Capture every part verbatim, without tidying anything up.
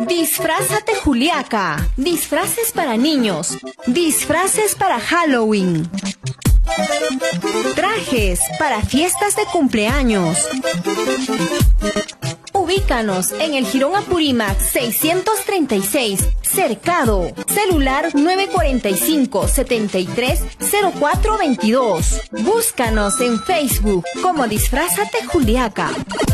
Disfrázate Juliaca. Disfraces para niños. Disfraces para Halloween. Trajes para fiestas de cumpleaños. Ubícanos en el Jirón Apurímac seiscientos treinta y seis, Cercado. Celular nueve cuatro cinco, siete tres, cero cuatro dos dos. Búscanos en Facebook como Disfrázate Juliaca.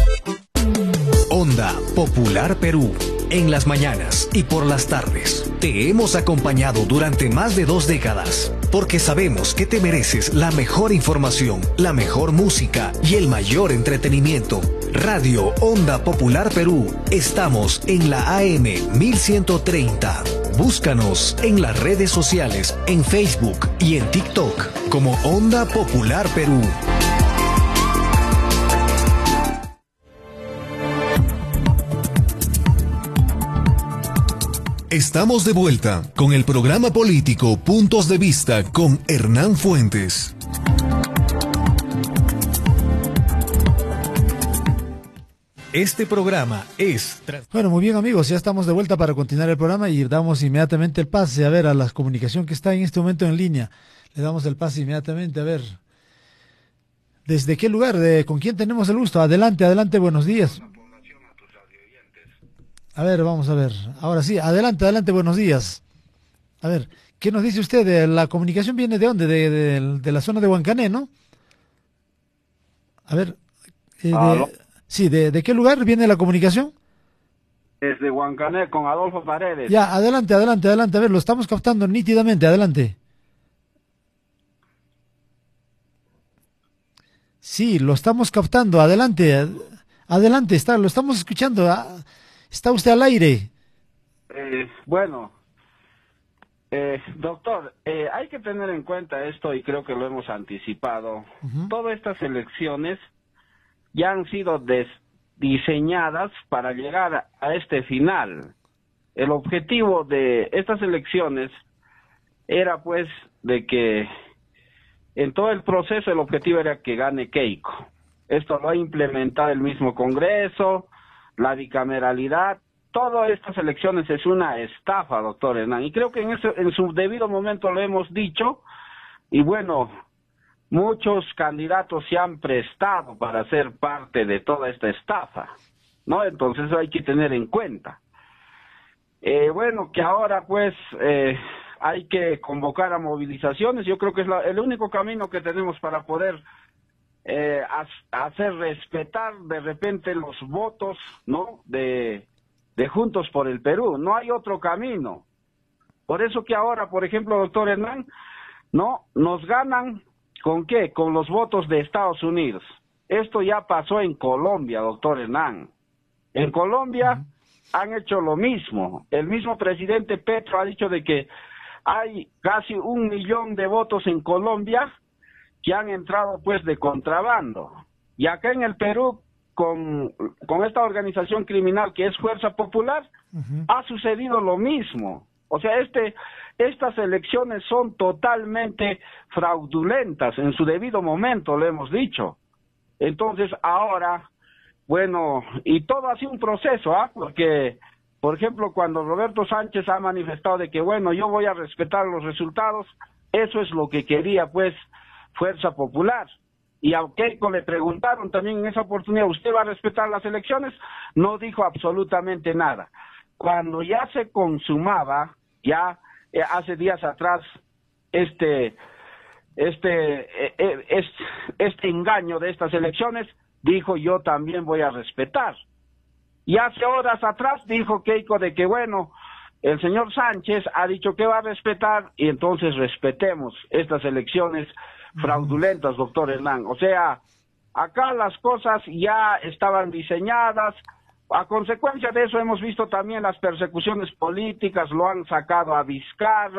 Onda Popular Perú. En las mañanas y por las tardes. Te hemos acompañado durante más de dos décadas, porque sabemos que te mereces la mejor información, la mejor música y el mayor entretenimiento. Radio Onda Popular Perú. Estamos en la A M mil ciento treinta. Búscanos en las redes sociales, en Facebook y en TikTok como Onda Popular Perú. Estamos de vuelta con el programa político Puntos de Vista con Hernán Fuentes. Este programa es... Bueno, muy bien amigos, ya estamos de vuelta para continuar el programa y damos inmediatamente el pase a ver a la comunicación que está en este momento en línea. Le damos el pase inmediatamente a ver. ¿Desde qué lugar? ¿De, ¿Con quién tenemos el gusto? Adelante, adelante, buenos días. A ver, vamos a ver. Ahora sí, adelante, adelante, buenos días. A ver, ¿qué nos dice usted? ¿La comunicación viene de dónde? De, de, de la zona de Huancané, ¿no? A ver. Eh, de, sí, de, ¿de qué lugar viene la comunicación? Desde Huancané, con Adolfo Paredes. Ya, adelante, adelante, adelante. A ver, lo estamos captando nítidamente, adelante. Sí, lo estamos captando, adelante. Adelante, está, lo estamos escuchando. Está usted al aire. Eh, bueno, eh, doctor, eh, hay que tener en cuenta esto y creo que lo hemos anticipado. Uh-huh. Todas estas elecciones ya han sido diseñadas para llegar a este final. El objetivo de estas elecciones era pues de que en todo el proceso el objetivo era que gane Keiko. Esto lo ha implementado el mismo Congreso, la bicameralidad. Todas estas elecciones es una estafa, doctor Hernán, y creo que en, ese, en su debido momento lo hemos dicho, y bueno, muchos candidatos se han prestado para ser parte de toda esta estafa, ¿no? Entonces eso hay que tener en cuenta. Eh, bueno, que ahora pues eh, hay que convocar a movilizaciones. Yo creo que es la, el único camino que tenemos para poder eh, hacer respetar de repente los votos, ¿no?, de, de Juntos por el Perú. No hay otro camino. Por eso que ahora, por ejemplo, doctor Hernán, no nos ganan, ¿con qué? Con los votos de Estados Unidos. Esto ya pasó en Colombia, doctor Hernán. En Colombia han hecho lo mismo. El mismo presidente Petro ha dicho de que hay casi un millón de votos en Colombia que han entrado pues de contrabando. Y acá en el Perú, con, con esta organización criminal que es Fuerza Popular, uh-huh. ha sucedido lo mismo. O sea, este, estas elecciones son totalmente fraudulentas en su debido momento, lo hemos dicho. Entonces ahora, bueno, y todo ha sido un proceso, ¿ah? Porque, por ejemplo, cuando Roberto Sánchez ha manifestado de que, bueno, yo voy a respetar los resultados, eso es lo que quería, pues, Fuerza Popular. Y a Keiko le preguntaron también en esa oportunidad, ¿usted va a respetar las elecciones? No dijo absolutamente nada. Cuando ya se consumaba, ya eh, hace días atrás, este, este, eh, eh, este, este engaño de estas elecciones, dijo yo también voy a respetar. Y hace horas atrás dijo Keiko de que bueno, el señor Sánchez ha dicho que va a respetar y entonces respetemos estas elecciones fraudulentas, doctor Hernán. O sea, acá las cosas ya estaban diseñadas. A consecuencia de eso hemos visto también las persecuciones políticas, lo han sacado a Vizcarra.